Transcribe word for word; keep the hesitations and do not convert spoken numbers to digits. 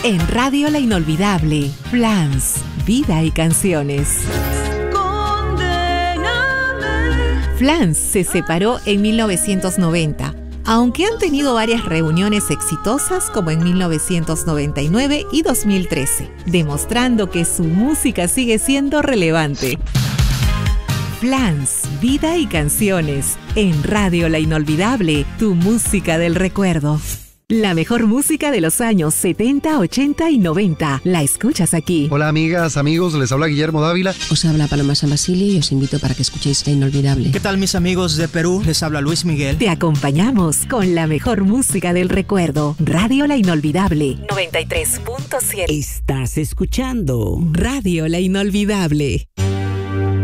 En Radio La Inolvidable, Flans, vida y canciones. Flans se separó en mil novecientos noventa, aunque han tenido varias reuniones exitosas como en mil novecientos noventa y nueve y dos mil trece, demostrando que su música sigue siendo relevante. Flans, vida y canciones, en Radio La Inolvidable, tu música del recuerdo. La mejor música de los años setenta, ochenta y noventa. La escuchas aquí. Hola amigas, amigos, les habla Guillermo Dávila. Os habla Paloma San Basilio y os invito para que escuchéis La Inolvidable. ¿Qué tal mis amigos de Perú? Les habla Luis Miguel. Te acompañamos con la mejor música del recuerdo. Radio La Inolvidable, noventa y tres punto siete. Estás escuchando Radio La Inolvidable.